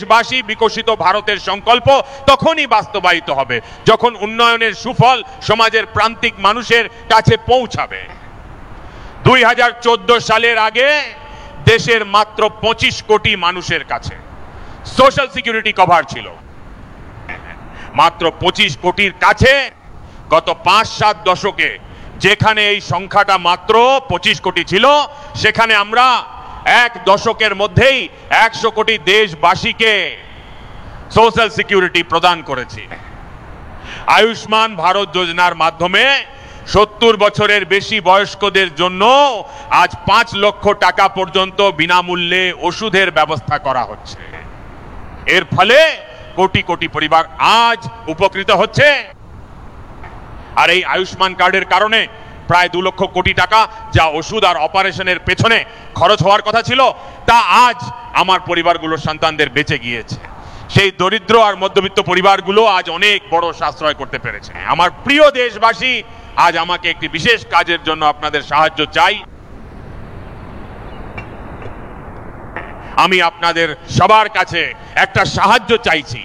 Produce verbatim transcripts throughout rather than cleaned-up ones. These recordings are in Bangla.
দেশবাসী বিকশিত ভারতের সংকল্প তখনই বাস্তবায়িত হবে যখন উন্নয়নের সুফল সমাজের প্রান্তিক মানুষের কাছে পৌঁছাবে। দুই হাজার চোদ্দ সালের আগে দেশের মাত্র পঁচিশ কোটি মানুষের কাছে সোশ্যাল সিকিউরিটি কভার ছিল। মাত্র পঁচিশ কোটির কাছে গত পাঁচ সাত দশকে যেখানে এই সংখ্যাটা মাত্র পঁচিশ কোটি ছিল, সেখানে আমরা এক দশকের মধ্যেই একশো কোটি দেশবাসীকে সোশ্যাল সিকিউরিটি প্রদান করেছি। আয়ুষ্মান ভারত যোজনার মাধ্যমে সত্তর বছরের বেশি বয়স্কদের জন্য আজ পাঁচ লক্ষ টাকা পর্যন্ত বিনামূল্যে ওষুধের ব্যবস্থা করা হচ্ছে। এর ফলে কোটি কোটি পরিবার আজ উপকৃত হচ্ছে। আর এই আয়ুষ্মান কার্ডের কারণে প্রায় দু লক্ষ কোটি টাকা যা ওষুধ আর অপারেশনের পেছনে খরচ হওয়ার কথা ছিল, তা আজ আমার পরিবারগুলোর সন্তানদের বেঁচে গিয়েছে। সেই দরিদ্র আর মধ্যবিত্ত পরিবারগুলো আজ অনেক বড় সাশ্রয় করতে পেরেছে। আমার প্রিয় দেশবাসী, আজ আমাকে একটি বিশেষ কাজের জন্য আপনাদের সাহায্য চাই। আমি আপনাদের সবার কাছে একটা সাহায্য চাইছি।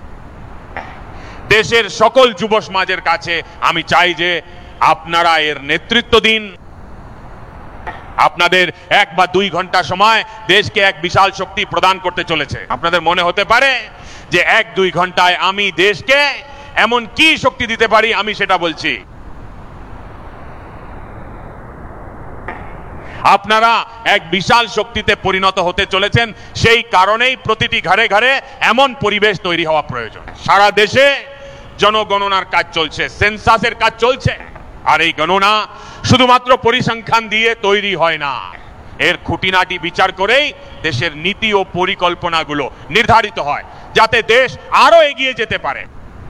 দেশের সকল যুব সমাজের কাছে আমি চাই যে আপনারা এর নেতৃত্ব দিন। আপনাদের এক বা দুই ঘন্টা সময় দেশকে এক বিশাল শক্তি প্রদান করতে চলেছে। আপনাদের মনে হতে পারে যে এক দুই ঘন্টায় আমি দেশকে এমন কি শক্তি দিতে পারি, আমি সেটা বলছি। আপনারা এক বিশাল শক্তিতে পরিণত হতে চলেছেন। সেই কারণেই প্রতিটি ঘরে ঘরে এমন পরিবেশ তৈরি হওয়া প্রয়োজন। সারা দেশে জনগণনার কাজ চলছে, সেন্সাসের কাজ চলছে। আর এই গণনা শুধুমাত্র পরিসংখ্যান দিয়ে তৈরি হয় না, এর খুঁটিনাটি বিচার করেই দেশের নীতি ও পরিকল্পনাগুলো নির্ধারিত হয় যাতে দেশ আরো এগিয়ে যেতে পারে।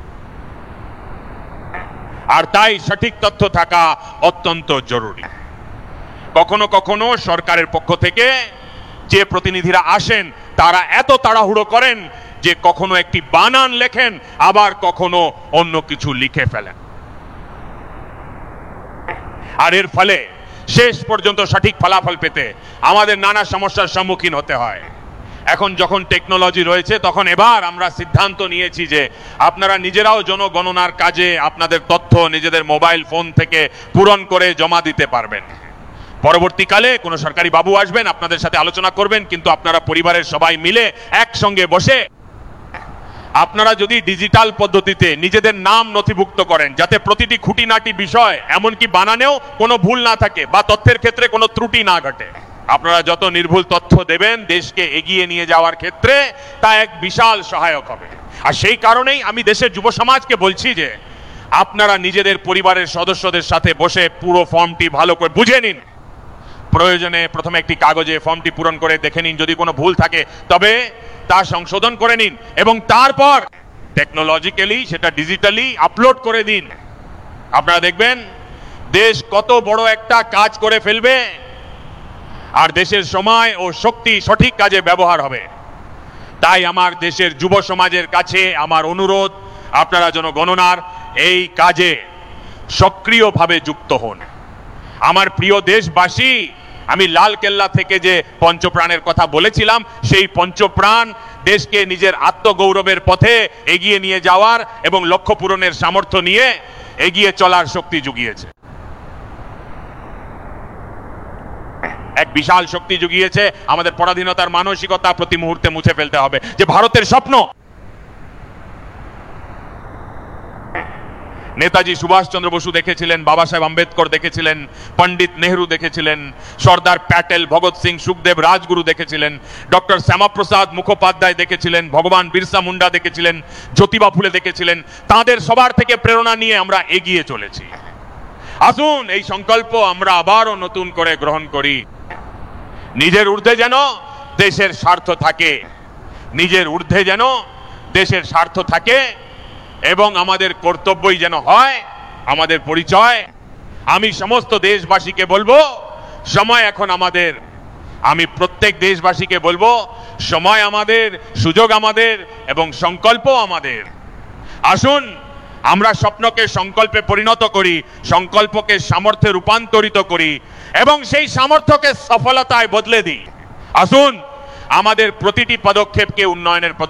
আর তাই সঠিক তথ্য থাকা অত্যন্ত জরুরি। কখনো কখনো সরকারের পক্ষ থেকে যে প্রতিনিধিরা আসেন তারা এত তাড়াহুড়ো করেন যে কখনো একটি বানান লেখেন, আবার কখনো অন্য কিছু লিখে ফেলেন। আর এর ফলে শেষ পর্যন্ত সঠিক ফলাফল পেতে আমাদের নানা সমস্যার সম্মুখীন হতে হয়। এখন যখন টেকনোলজি রয়েছে, তখন এবার আমরা সিদ্ধান্ত নিয়েছি যে আপনারা নিজেরাও জনগণনার কাজে আপনাদের তথ্য নিজেদের মোবাইল ফোন থেকে পূরণ করে জমা দিতে পারবেন। পরবর্তীকালে কোনো সরকারি বাবু আসবেন, আপনাদের সাথে আলোচনা করবেন, কিন্তু আপনারা পরিবারের সবাই মিলে একসঙ্গে বসে আপনারা যদি ডিজিটাল পদ্ধতিতে নিজেদের নাম নথিভুক্ত করেন, যাতে প্রতিটি খুঁটিনাটি বিষয় এমনকি বানানেও কোনো ভুল না থাকে বা তথ্যের ক্ষেত্রে কোনো ত্রুটি না ঘটে, আপনারা যত নির্ভুল তথ্য দেবেন দেশকে এগিয়ে নিয়ে যাওয়ার ক্ষেত্রে তা এক বিশাল সহায়ক হবে। আর সেই কারণেই আমি দেশের যুব সমাজকে বলছি যে আপনারা নিজেদের পরিবারের সদস্যদের সাথে বসে পুরো ফর্মটি ভালো করে বুঝে নিন। প্রয়োজনে প্রথমে একটি কাগজে ফর্মটি পূরণ করে দেখে নিন, যদি কোনো ভুল থাকে তবে তা সংশোধন করে নিন এবং তারপর টেকনোলজিক্যালি সেটা ডিজিটালি আপলোড করে দিন। আপনারা দেখবেন দেশ কত বড় একটা কাজ করে ফেলবে আর দেশের সময় ও শক্তি সঠিক কাজে ব্যবহার হবে। তাই আমার দেশের যুব সমাজের কাছে আমার অনুরোধ, আপনারা যেন গণনার এই কাজে সক্রিয়ভাবে যুক্ত হন। আমার প্রিয় দেশবাসী, আমি লালকেল্লা থেকে যে পঞ্চপ্রাণের কথা বলেছিলাম, সেই পঞ্চপ্রাণ দেশকে নিজের আত্মগৌরবের পথে এগিয়ে নিয়ে যাওয়ার এবং লক্ষ্য পূরণের সামর্থ্য নিয়ে এগিয়ে চলার শক্তি জুগিয়েছে। এক বিশাল শক্তি জুগিয়েছে। আমাদের পরাধীনতার মানসিকতা প্রতি মুহূর্তে মুছে ফেলতে হবে। যে ভারতের স্বপ্ন, নেতাজি সুভাষচন্দ্র বসু দেখেছিলেন, বাবা সাহেব আম্বেদকর দেখেছিলেন, পণ্ডিত নেহরু দেখেছিলেন, সর্দার প্যাটেল, ভগৎ সিং, সুখদেব, রাজগুরু দেখেছিলেন, ডক্টর শ্যামাপ্রসাদ মুখোপাধ্যায় দেখেছিলেন, ভগবান বিরসা মুন্ডা দেখেছিলেন, জ্যোতিবা ফুলে দেখেছিলেন। তাদের সবার থেকে প্রেরণা নিয়ে আমরা এগিয়ে চলেছি। আসুন এই সংকল্প আমরা আবারও নতুন করে গ্রহণ করি। নিজের ঊর্ধ্বে যেন দেশের স্বার্থ থাকে, নিজের ঊর্ধ্বে যেন দেশের স্বার্থ থাকে এবং আমাদের কর্তব্যই যেন হয় আমাদের পরিচয়। আমি সমস্ত দেশবাসীকে বলবো, সময় এখন আমাদের। আমি প্রত্যেক দেশবাসীকে বলবো, সময় আমাদের, সুযোগ আমাদের এবং সংকল্প আমাদের। আসুন আমরা স্বপ্নকে সংকল্পে পরিণত করি, সংকল্পকে সামর্থ্যে রূপান্তরিত করি এবং সেই সামর্থ্যকে সফলতায় বদলে দিই। আসুন আমাদের প্রতিটি পদক্ষেপকে উন্নয়নের